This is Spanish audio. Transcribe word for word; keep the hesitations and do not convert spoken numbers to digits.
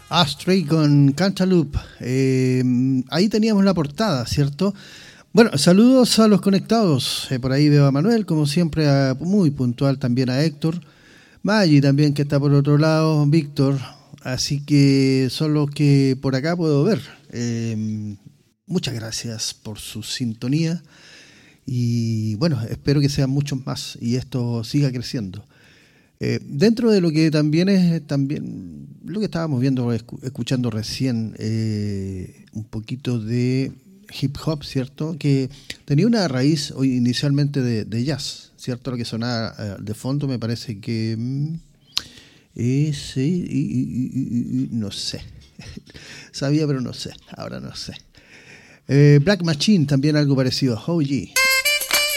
Astray con Cantaloupe. Eh, ahí teníamos la portada, ¿cierto? Bueno, saludos a los conectados. Eh, por ahí veo a Manuel, como siempre, a, muy puntual también a Héctor. Maggi también, que está por otro lado, Víctor. Así que son los que por acá puedo ver. Eh, muchas gracias por su sintonía. Y bueno, espero que sean muchos más y esto siga creciendo. Eh, dentro de lo que también es también lo que estábamos viendo, escuchando recién, eh, un poquito de hip hop, ¿cierto? Que tenía una raíz inicialmente de, de jazz, ¿cierto? Lo que sonaba eh, de fondo me parece que... Mm, eh, sí, y, y, y, y, no sé. Sabía, pero no sé. Ahora no sé. Eh, Black Machine, también algo parecido. O G.